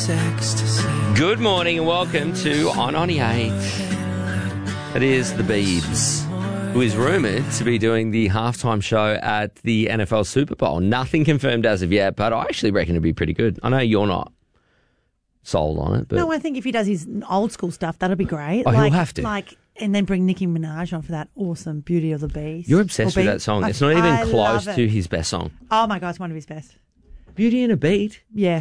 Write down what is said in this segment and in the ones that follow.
Good morning and welcome to On 98. It is the Biebs, who is rumoured to be doing the halftime show at the NFL Super Bowl. Nothing confirmed as of yet, but I actually reckon it'd be pretty good. I know you're not sold on it, but No, I think if he does his old school stuff, that'll be great. Oh, he'll have to. And then bring Nicki Minaj on for that awesome Beauty of the Beast. You're obsessed with that song. It's not even close to his best song. Oh my God, it's one of his best. Beauty and a Beat? Yeah.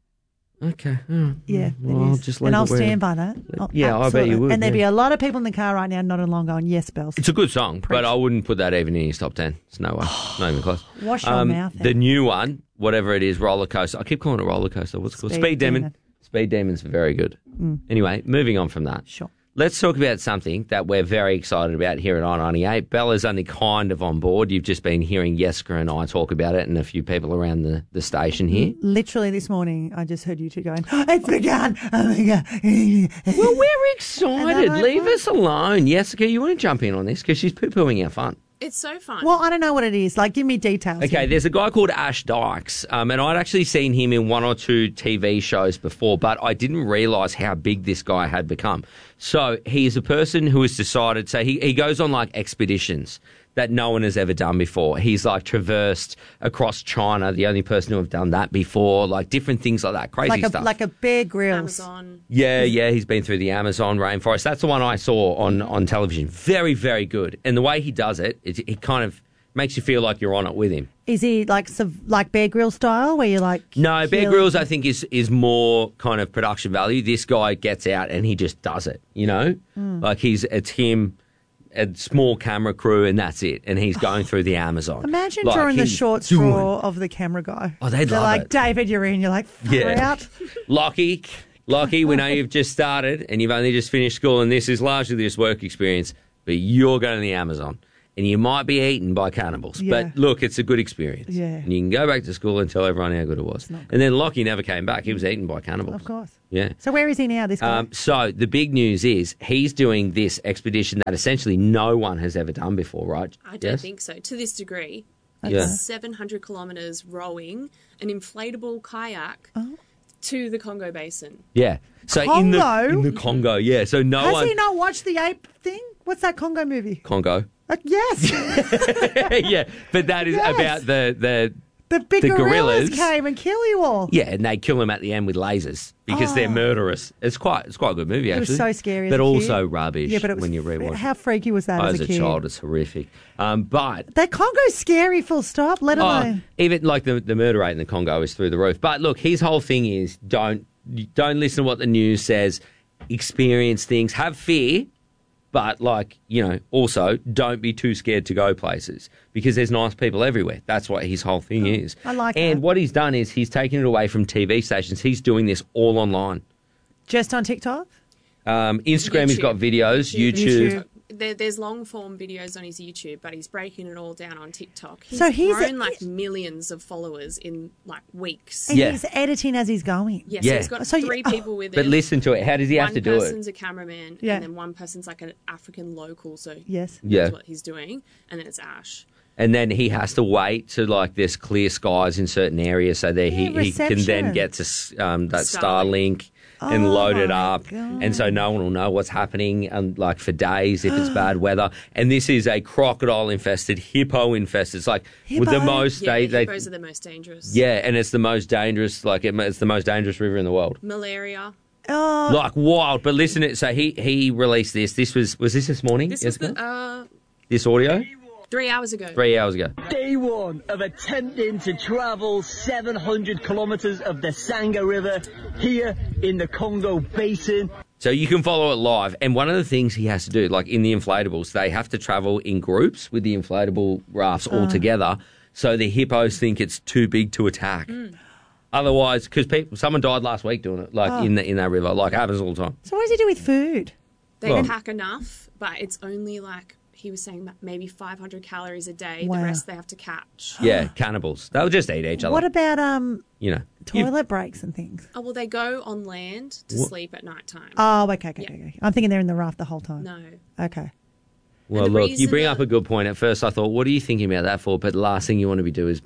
Okay. Yeah, well, it I'll is. just leave and I'll it where- stand by that. Yeah, I bet you would. And there'd be yeah. a lot of people in the car right now nodding along going, yes, Bells. It's a good song, but I wouldn't put that even in his top 10. It's no way. Not even close. Wash your mouth The out. new one, whatever it is, Roller Coaster. I keep calling it Roller Coaster. What's it called? Speed Demon. Speed Demon's very good. Anyway, moving on from that. Sure. Let's talk about something that we're very excited about here at I-98. Bella's only kind of on board. You've just been hearing Jessica and I talk about it and a few people around the station here. Literally this morning, I just heard you two going, it's begun. Oh my God. Well, we're excited. And I'm like, Leave what? us alone. Jessica, you want to jump in on this because she's poo-pooing our fun. It's so fun. Well, I don't know what it is. Like, give me details. Okay, there's a guy called Ash Dykes, and I'd actually seen him in one or two TV shows before, but I didn't realise how big this guy had become. So he's a person who has decided, so he goes on like expeditions that no one has ever done before. He's like traversed across China, the only person who have done that before, like different things like that, crazy stuff. Like a Bear Grylls. Amazon. Yeah, he's been through the Amazon rainforest. That's the one I saw on television. Very, very good. And the way he does it, it kind of makes you feel like you're on it with him. Is he like Bear Grylls style where you're like... No, Bear Grylls I think is more kind of production value. This guy gets out and he just does it, you know? Like it's him, a small camera crew, and that's it. And he's going through the Amazon. Imagine Like, drawing the he's short doing- straw of the camera guy. Oh, they'd They're love like, it. David, you're in. You're like, Yeah. out. Lockie, we know you've just started and you've only just finished school and this is largely this work experience, but you're going to the Amazon and you might be eaten by cannibals. Yeah. But look, it's a good experience. Yeah. And you can go back to school and tell everyone how good it was. And then Lockie never came back. He was eaten by cannibals. Of course. Yeah. So where is he now, this guy? So the big news is he's doing this expedition that essentially no one has ever done before, right? I don't Yes? think so. To this degree, Yeah. it's 700 kilometres rowing an inflatable kayak to the Congo Basin. Yeah. So Congo? in the Congo, yeah. So no Has one... he not watched the ape thing? What's that Congo movie? Congo. Yes. Yeah. But that is Yes. about the The big The gorillas gorillas- came and kill you all. Yeah, and they kill him at the end with lasers because they're murderous. It's quite a good movie, actually. was so scary as But a also kid. rubbish Yeah, but it was when you rewatch how freaky was that it. as As a a kid? child, it's horrific. But That Congo's scary, full stop, let alone. even like the murder rate in the Congo is through the roof. But look, his whole thing is don't listen to what the news says, experience things, have fear, but also don't be too scared to go places because there's nice people everywhere. That's what his whole thing is. I like And that. what he's done is he's taken it away from TV stations. He's doing this all online. Just on TikTok? Instagram, he's got videos, YouTube. There's long form videos on his YouTube, but he's breaking it all down on TikTok. He's So he's grown like millions of followers in like weeks. And Yeah. he's editing as he's going. Yeah, Yeah. so he's got So you- three people with But him. listen to it. How does he have One to do it? person's a cameraman, Yeah. and then one person's like an African local, so Yes. Yeah. that's what he's doing. And then it's Ash. And then he has to wait to there's clear skies in certain areas so that he can then reception. get to that Starlink. Starlink and load it my up. God. And so no one will know what's happening for days if it's bad weather. And this is a crocodile infested, hippo infested. It's like with the Hippo? most Yeah, they hippos are the most dangerous. yeah, and it's the most dangerous it's the most dangerous river in the world. Malaria. Oh, Like wild. But listen to it. So he released this. This was this morning? This was Jessica? This audio? 3 hours ago. 3 hours ago. Day one of attempting to travel 700 kilometres of the Sangha River here in the Congo Basin. So you can follow it live. And one of the things he has to do, like in the inflatables, they have to travel in groups with the inflatable rafts all together. So the hippos think it's too big to attack. Otherwise, because someone died last week doing it, in that river, like happens all the time. so what does he do with food? They Well- pack enough, but it's only he was saying maybe 500 calories a day. Wow. The rest they have to catch. Yeah, cannibals. They'll just eat each other. What about you toilet breaks and things? Oh, well, they go on land to sleep at night time. Oh, okay. I'm thinking they're in the raft the whole time. No. Okay. Well, And the look, you reason bring that- up a good point. At first, I thought, what are you thinking about that for? But the last thing you want to do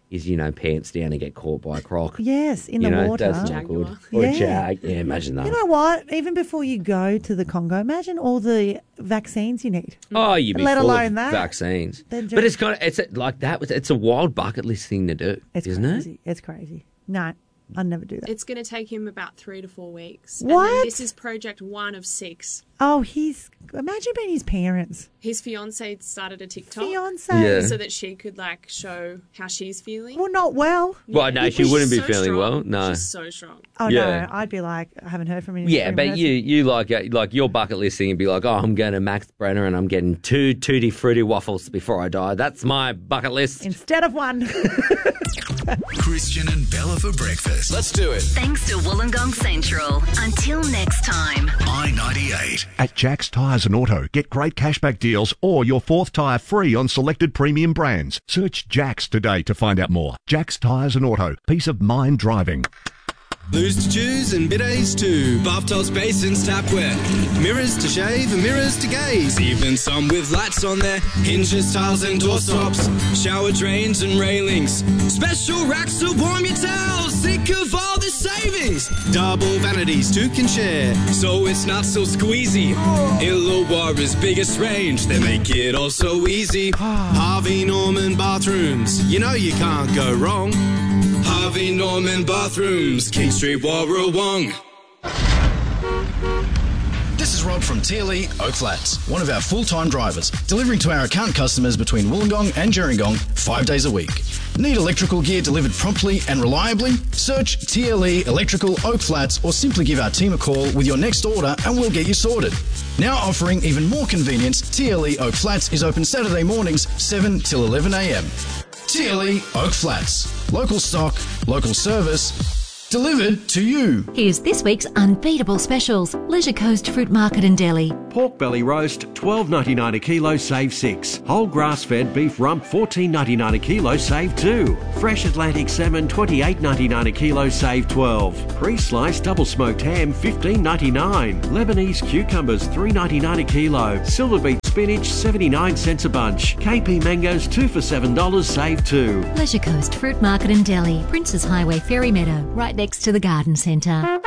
is, pants down and get caught by a croc. Yes, in the water. That's not good. Jaguar. Or Yeah. a jag. Yeah, imagine that. You know what? Even before you go to the Congo, imagine all the vaccines you need. Oh, you'd be Let full alone of that. vaccines. Then But it's a wild bucket list thing to do, It's isn't crazy. It's crazy. No, I'd never do that. It's going to take him about 3 to 4 weeks. What? And then this is project 1 of 6. Oh, imagine being his parents. His fiancée started a TikTok Fiance. Yeah. so that she could show how she's feeling. Well, not well. Well, no, she She's wouldn't be so feeling strong. well. No. She's so strong. Oh, Yeah. no. I'd be like, I haven't heard from him. in Yeah, 3 but minutes. you like your bucket list thing and be like, oh, I'm going to Max Brenner and I'm getting 2 Tutti Frutti waffles before I die. That's my bucket list. Instead of one. Christian and Bella for breakfast. Let's do it. Thanks to Wollongong Central. Until next time. I-98. At Jack's Tyres and Auto, get great cashback deals or your 4th tyre free on selected premium brands. Search Jack's today to find out more. Jack's Tyres and Auto. Peace of mind driving. Blues to choose and bidets too. Bathtubs, basins, tapware. Mirrors to shave and mirrors to gaze. Even some with lights on their hinges, tiles and doorstops. Shower drains and railings. Special racks to warm your towels. Think of all the savings. Double vanities two can share, so it's not so squeezy. Illawarra's biggest range, they make it all so easy. Harvey Norman bathrooms, you know you can't go wrong. Harvey Norman Bathrooms, King Street, Warrawong. This is Rob from TLE Oak Flats, one of our full-time drivers, delivering to our account customers between Wollongong and Gerringong 5 days a week. Need electrical gear delivered promptly and reliably? Search TLE Electrical Oak Flats or simply give our team a call with your next order and we'll get you sorted. Now offering even more convenience, TLE Oak Flats is open Saturday mornings 7 till 11 a.m. TLE Oak Flats. Local stock, local service, delivered to you. Here's this week's unbeatable specials. Leisure Coast Fruit Market in Delhi. Pork belly roast, $12.99 a kilo, save 6. Whole grass-fed beef rump, $14.99 a kilo, save 2. Fresh Atlantic salmon, $28.99 a kilo, save 12. Pre-sliced double smoked ham, $15.99. Lebanese cucumbers, $3.99 a kilo. Silver beet spinach, 79 cents a bunch. KP mangoes, 2 for $7, save 2. Leisure Coast Fruit Market in Delhi. Princes Highway Ferry Meadow, right next to the garden centre.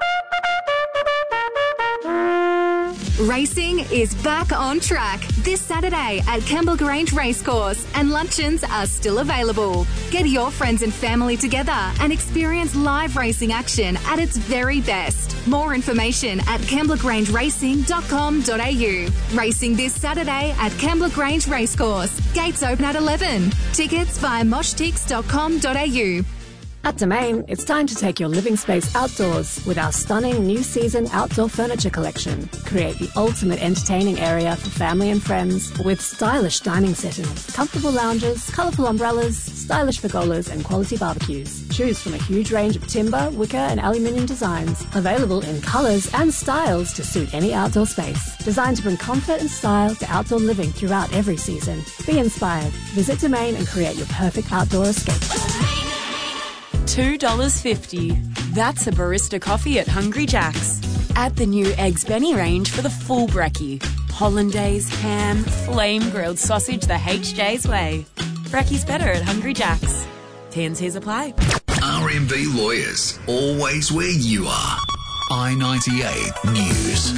Racing is back on track this Saturday at Campbell Grange Racecourse, and luncheons are still available. Get your friends and family together and experience live racing action at its very best. More information at campbellgrangeracing.com.au. Racing this Saturday at Campbell Grange Racecourse. Gates open at 11. Tickets via moshtix.com.au. At Domain, it's time to take your living space outdoors with our stunning new season outdoor furniture collection. Create the ultimate entertaining area for family and friends with stylish dining settings, comfortable lounges, colourful umbrellas, stylish pergolas and quality barbecues. Choose from a huge range of timber, wicker and aluminium designs, available in colours and styles to suit any outdoor space. Designed to bring comfort and style to outdoor living throughout every season. Be inspired. Visit Domain and create your perfect outdoor escape. $2.50. That's a barista coffee at Hungry Jack's. Add the new Eggs Benny range for the full brekkie. Hollandaise, ham, flame grilled sausage the HJ's way. Brekkie's better at Hungry Jack's. T&Cs apply. RMB Lawyers, always where you are. I-98 News.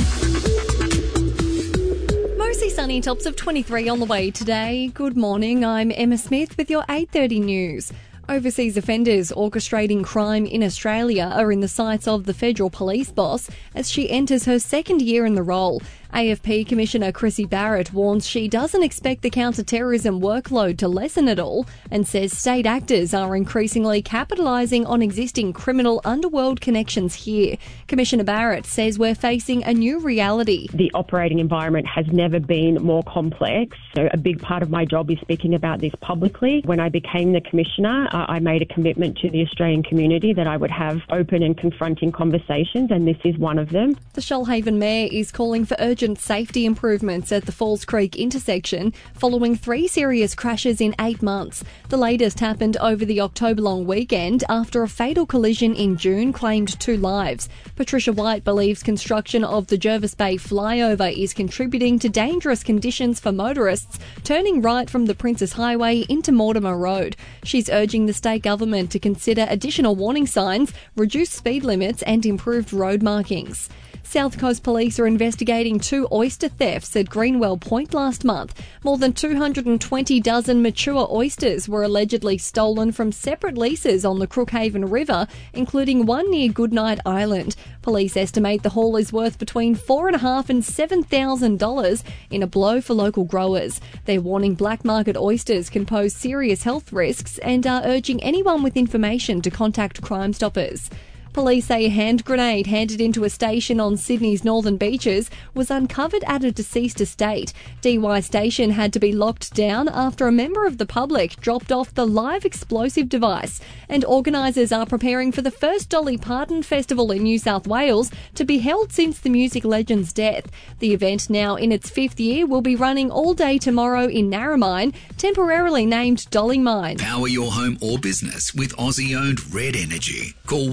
Mostly sunny, tops of 23 on the way today. Good morning, I'm Emma Smith with your 8:30 news. Overseas offenders orchestrating crime in Australia are in the sights of the federal police boss as she enters her second year in the role. AFP Commissioner Chrissy Barrett warns she doesn't expect the counter-terrorism workload to lessen at all and says state actors are increasingly capitalising on existing criminal underworld connections here. Commissioner Barrett says we're facing a new reality. The operating environment has never been more complex. So a big part of my job is speaking about this publicly. When I became the Commissioner, I made a commitment to the Australian community that I would have open and confronting conversations, and this is one of them. The Shoalhaven Mayor is calling for urgent urgent safety improvements at the Falls Creek intersection following 3 serious crashes in 8 months. The latest happened over the October-long weekend after a fatal collision in June claimed 2 lives. Patricia White believes construction of the Jervis Bay flyover is contributing to dangerous conditions for motorists turning right from the Princes Highway into Mortimer Road. She's urging the state government to consider additional warning signs, reduced speed limits and improved road markings. South Coast Police are investigating 2 oyster thefts at Greenwell Point last month. More than 220 dozen mature oysters were allegedly stolen from separate leases on the Crookhaven River, including one near Goodnight Island. Police estimate the haul is worth between $4,500 and $7,000 in a blow for local growers. They're warning black market oysters can pose serious health risks and are urging anyone with information to contact Crime Stoppers. Police say a hand grenade handed into a station on Sydney's northern beaches was uncovered at a deceased estate. DY Station had to be locked down after a member of the public dropped off the live explosive device. And organisers are preparing for the first Dolly Parton Festival in New South Wales to be held since the music legend's death. The event, now in its 5th year, will be running all day tomorrow in Narromine, temporarily named Dolly Mine. Power your home or business with Aussie-owned Red Energy. Call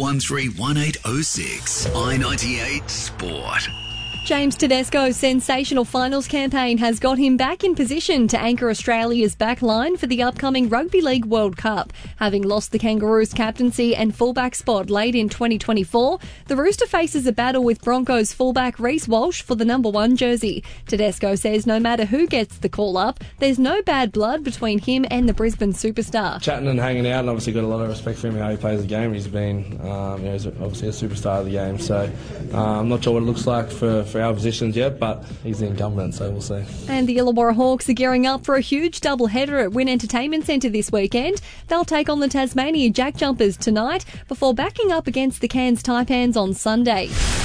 131806. I-98 Sport. James Tedesco's sensational finals campaign has got him back in position to anchor Australia's back line for the upcoming Rugby League World Cup. Having lost the Kangaroos' captaincy and fullback spot late in 2024, the Rooster faces a battle with Broncos fullback Reece Walsh for the number 1 jersey. Tedesco says no matter who gets the call-up, there's no bad blood between him and the Brisbane superstar. Chatting and hanging out, and obviously got a lot of respect for him and how he plays the game. He's been, he's obviously a superstar of the game, so I'm not sure what it looks like for our positions yet, but he's the incumbent, so we'll see. And the Illawarra Hawks are gearing up for a huge doubleheader at Wynn Entertainment Centre this weekend. They'll take on the Tasmania Jack Jumpers tonight before backing up against the Cairns Taipans on Sunday.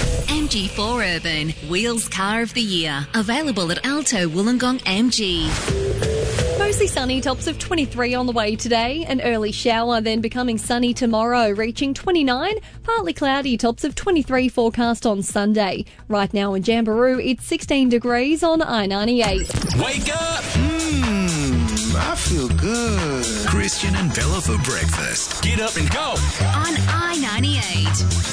MG4 Urban, Wheels Car of the Year. Available at Alto Wollongong MG. Mostly sunny, tops of 23 on the way today. An early shower, then becoming sunny tomorrow, reaching 29. Partly cloudy, tops of 23 forecast on Sunday. Right now in Jamboree, it's 16 degrees on I-98. Wake up! I feel good. Christian and Bella for breakfast. Get up and go. On I-98.